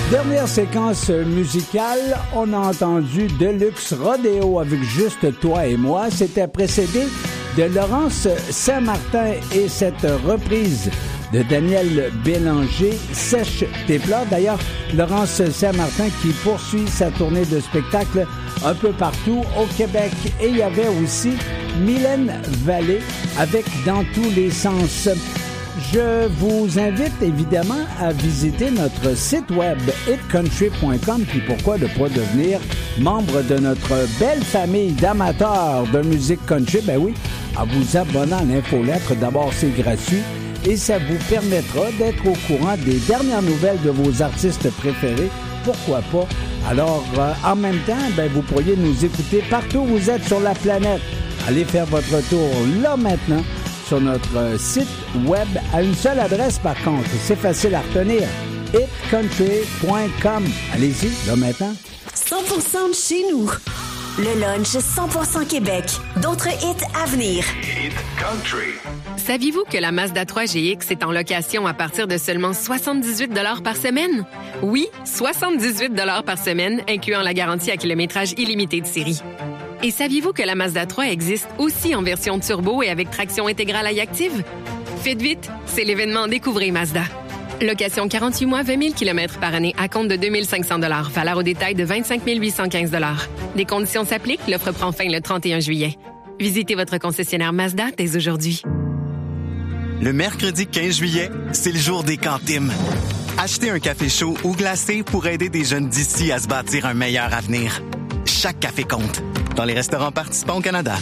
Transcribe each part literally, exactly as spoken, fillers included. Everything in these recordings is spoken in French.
Dernière séquence musicale, on a entendu Deluxe Rodeo avec Juste toi et moi. C'était précédé de Laurence Saint-Martin et cette reprise de Daniel Bélanger, Sèche tes pleurs. D'ailleurs, Laurence Saint-Martin qui poursuit sa tournée de spectacle un peu partout au Québec. Et il y avait aussi Mylène Vallée avec Dans tous les sens. Je vous invite évidemment à visiter notre site web hit country point com, puis pourquoi ne pas devenir membre de notre belle famille d'amateurs de musique country. Ben oui, en vous abonnant à l'infolettre, d'abord c'est gratuit et ça vous permettra d'être au courant des dernières nouvelles de vos artistes préférés. Pourquoi pas? Alors, euh, en même temps, ben, vous pourriez nous écouter partout où vous êtes sur la planète. Allez faire votre tour là maintenant sur notre site web à une seule adresse par contre. C'est facile à retenir. hit country point com. Allez-y, là maintenant. cent pour cent de chez nous. Le lunch cent pour cent Québec. D'autres hits à venir. Hit Country. Saviez-vous que la Mazda trois G X est en location à partir de seulement soixante-dix-huit dollars par semaine? Oui, soixante-dix-huit dollars par semaine, incluant la garantie à kilométrage illimité de série. Et saviez-vous que la Mazda trois existe aussi en version turbo et avec traction intégrale iActive? Faites vite, c'est l'événement Découvrez Mazda. Location quarante-huit mois, vingt mille kilomètres par année à compte de deux mille cinq cents dollars. Valeur au détail de vingt-cinq mille huit cent quinze dollars. Des conditions s'appliquent, l'offre prend fin le trente et un juillet. Visitez votre concessionnaire Mazda dès aujourd'hui. Le mercredi quinze juillet, c'est le jour des cantines. Achetez un café chaud ou glacé pour aider des jeunes d'ici à se bâtir un meilleur avenir. Chaque café compte. Dans les restaurants participants au Canada.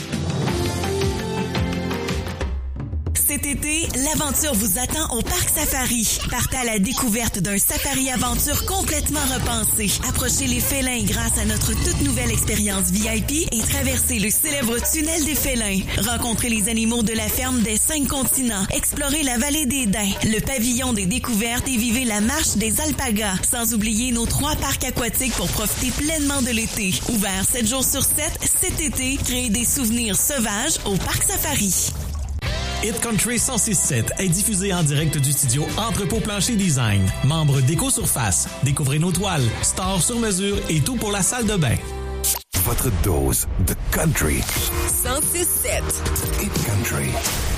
Cet été, l'aventure vous attend au Parc Safari. Partez à la découverte d'un safari-aventure complètement repensé. Approchez les félins grâce à notre toute nouvelle expérience V I P et traversez le célèbre tunnel des félins. Rencontrez les animaux de la ferme des cinq continents. Explorez la vallée des Daims, le pavillon des découvertes et vivez la marche des alpagas. Sans oublier nos trois parcs aquatiques pour profiter pleinement de l'été. Ouvert sept jours sur sept, cet été, créez des souvenirs sauvages au Parc Safari. Hit Country cent six sept est diffusé en direct du studio Entrepôt Plancher Design. Membre d'Éco-Surface. Découvrez nos toiles, stores sur mesure et tout pour la salle de bain. Votre dose de country. cent six sept. Hit Country.